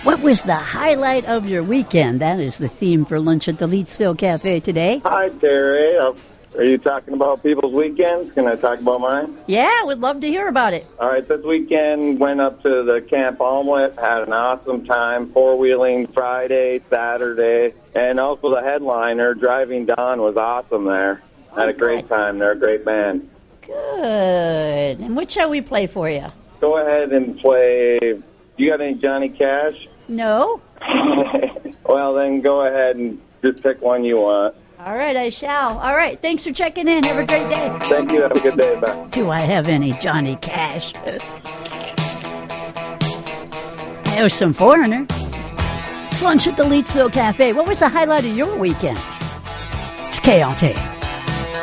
What was the highlight of your weekend? That is the theme for lunch at the Leetsville Cafe today. Hi, Terry. Are you talking about people's weekends? Can I talk about mine? Yeah, would love to hear about it. All right, this weekend went up to the Camp Almlet, had an awesome time, four-wheeling Friday, Saturday, and also the headliner, Driving Dawn, was awesome there. Had a great time. They're a great band. Good. And what shall we play for you? Go ahead and play. You got any Johnny Cash? No. Well, then go ahead and just pick one you want. All right, I shall. All right, thanks for checking in. Have a great day. Thank you. Have a good day. Bye. Do I have any Johnny Cash? I have some Foreigner. It's lunch at the Leetsville Cafe. What was the highlight of your weekend? It's KLT.